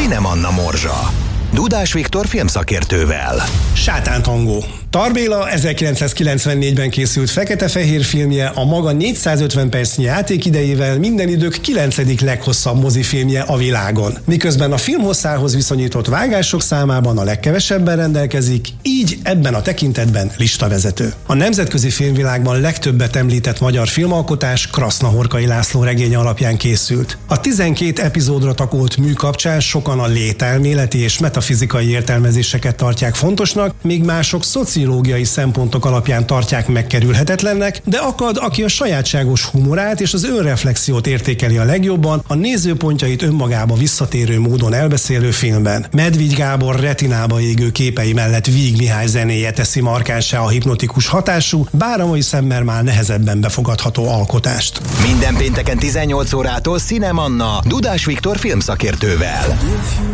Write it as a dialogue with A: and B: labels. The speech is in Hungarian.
A: Cinemanna morzsa. Dudás Viktor filmszakértővel.
B: Sátántangó. Tar Béla 1994-ben készült fekete-fehér filmje, a maga 450 percnyi játékidejével minden idők 9. leghosszabb mozifilmje a világon. Miközben a film hosszához viszonyított vágások számában a legkevesebben rendelkezik, így ebben a tekintetben listavezető. A nemzetközi filmvilágban legtöbbet említett magyar filmalkotás Krasznahorkai László regénye alapján készült. A 12 epizódra takolt mű kapcsán sokan a lételméleti és metafizikai értelmezéseket tartják fontosnak, míg mások szociológiai szempontok alapján tartják megkerülhetetlennek, de akad, aki a sajátságos humorát és az önreflexiót értékeli a legjobban, a nézőpontjait önmagába visszatérő módon elbeszélő filmben. Medvigy Gábor retinába égő képei mellett Víg Mihály zenéje teszi markánsá a hipnotikus hatású, bár a mai szemmel már nehezebben befogadható alkotást.
A: Minden pénteken 18 órától Cinemanna Dudás Viktor filmszakértővel.